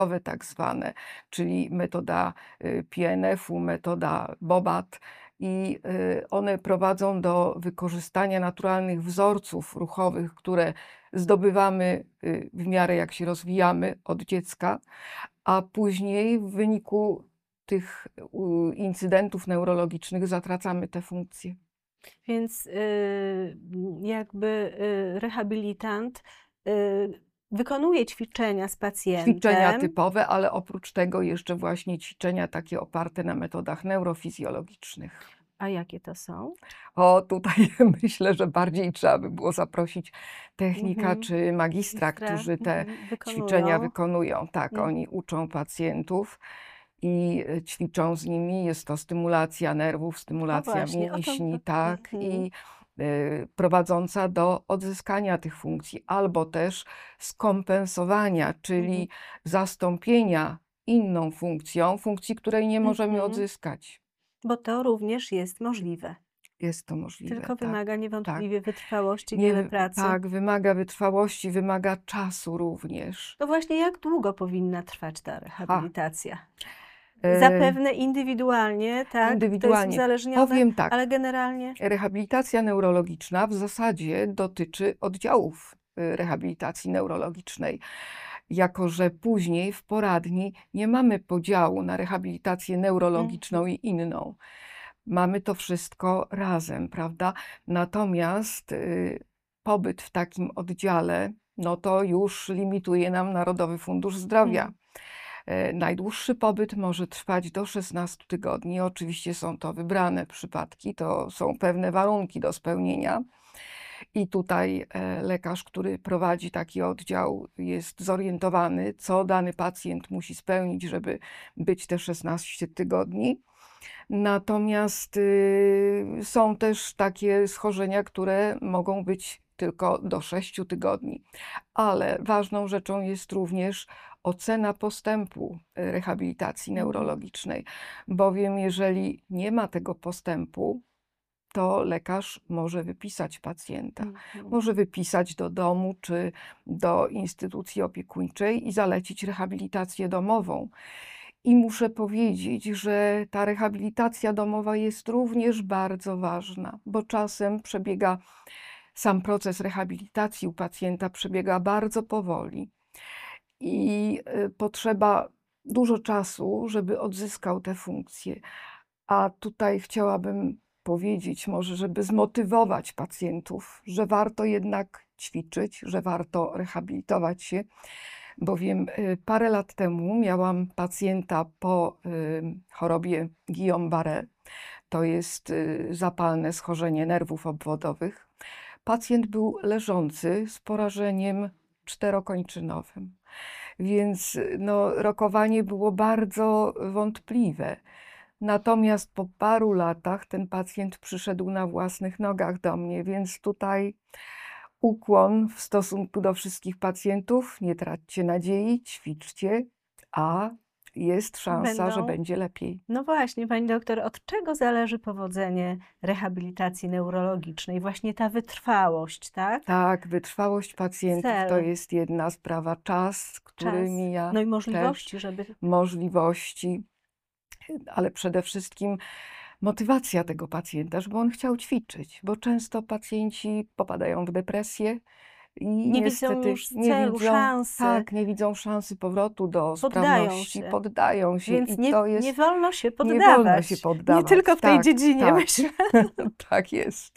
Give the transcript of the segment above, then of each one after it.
tak zwane, czyli metoda PNF-u, metoda Bobat i one prowadzą do wykorzystania naturalnych wzorców ruchowych, które zdobywamy w miarę jak się rozwijamy od dziecka, a później w wyniku tych incydentów neurologicznych zatracamy te funkcje. Więc jakby rehabilitant wykonuje ćwiczenia z Ćwiczenia pacjentem. typowe, ale oprócz tego jeszcze właśnie ćwiczenia takie oparte na metodach neurofizjologicznych. A jakie to są? O, tutaj myślę, że bardziej trzeba by było zaprosić technika czy magistra, którzy te ćwiczenia Wykonują. wykonują. Tak, oni uczą pacjentów i ćwiczą z nimi. Jest to stymulacja nerwów, O stymulacja właśnie, o to. mięśni, tak, i prowadząca do odzyskania tych funkcji, albo też skompensowania, czyli zastąpienia inną funkcją, funkcji, której nie możemy odzyskać. Bo to również jest możliwe. Jest to możliwe, Tylko tak, wymaga tak. niewątpliwie wytrwałości, Nie wiele wy pracy. Tak, wymaga wytrwałości, wymaga czasu również. To właśnie jak długo powinna trwać ta rehabilitacja? E, Zapewne indywidualnie, tak? To jest Indywidualnie. uzależnione, Powiem tak, ale generalnie? rehabilitacja neurologiczna w zasadzie dotyczy oddziałów rehabilitacji neurologicznej. Jako że później w poradni nie mamy podziału na rehabilitację neurologiczną i inną. Mamy to wszystko razem, prawda? Natomiast pobyt w takim oddziale, no to już limituje nam Narodowy Fundusz Zdrowia. Najdłuższy pobyt może trwać do 16 tygodni. Oczywiście są to wybrane przypadki, to są pewne warunki do spełnienia. I tutaj lekarz, który prowadzi taki oddział, jest zorientowany, co dany pacjent musi spełnić, żeby być te 16 tygodni. Natomiast są też takie schorzenia, które mogą być tylko do 6 tygodni. Ale ważną rzeczą jest również ocena postępu rehabilitacji neurologicznej, bowiem jeżeli nie ma tego postępu, to lekarz może wypisać pacjenta. Może wypisać do domu czy do instytucji opiekuńczej i zalecić rehabilitację domową. I muszę powiedzieć, że ta rehabilitacja domowa jest również bardzo ważna, bo czasem sam proces rehabilitacji u pacjenta przebiega bardzo powoli i potrzeba dużo czasu, żeby odzyskał te funkcje. A tutaj chciałabym powiedzieć może, żeby zmotywować pacjentów, że warto jednak ćwiczyć, że warto rehabilitować się, bowiem parę lat temu miałam pacjenta po chorobie Guillain-Barré. To jest zapalne schorzenie nerwów obwodowych. Pacjent był leżący z porażeniem czterokończynowym, więc no, rokowanie było bardzo wątpliwe. Natomiast po paru latach ten pacjent przyszedł na własnych nogach do mnie, więc tutaj ukłon w stosunku do wszystkich pacjentów. Nie traćcie nadziei, ćwiczcie, a jest szansa, że będzie lepiej. No właśnie, pani doktor, od czego zależy powodzenie rehabilitacji neurologicznej? Właśnie ta wytrwałość, tak? Tak, wytrwałość pacjentów to Cel. jest jedna sprawa. Czas, który mija. No i możliwości, też żeby... możliwości, ale przede wszystkim motywacja tego pacjenta, żeby on chciał ćwiczyć, bo często pacjenci popadają w depresję i Nie widzą niestety już celu, szansy. tak, nie widzą szansy powrotu do Poddają sprawności, się. poddają się Więc i to jest... nie wolno się Nie poddawać. wolno się poddawać. Nie tylko w tej Tak, dziedzinie, tak. myślę. Tak jest.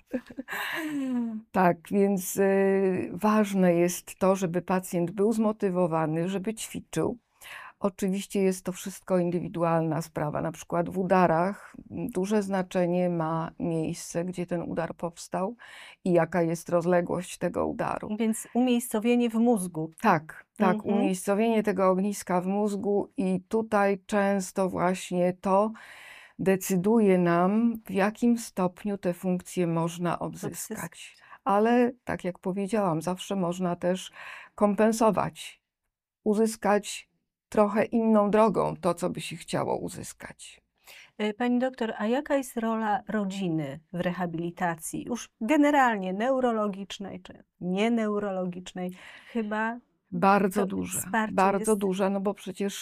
Tak, więc ważne jest to, żeby pacjent był zmotywowany, żeby ćwiczył. Oczywiście jest to wszystko indywidualna sprawa. Na przykład w udarach duże znaczenie ma miejsce, gdzie ten udar powstał i jaka jest rozległość tego udaru. Więc umiejscowienie w mózgu. Tak, tak, umiejscowienie tego ogniska w mózgu i tutaj często właśnie to decyduje nam, w jakim stopniu te funkcje można odzyskać. Ale tak jak powiedziałam, zawsze można też kompensować, uzyskać trochę inną drogą to, co by się chciało uzyskać. Pani doktor, a jaka jest rola rodziny w rehabilitacji? Już generalnie neurologicznej czy nieneurologicznej? Chyba Bardzo To duże, wsparcie bardzo jest duże, no bo przecież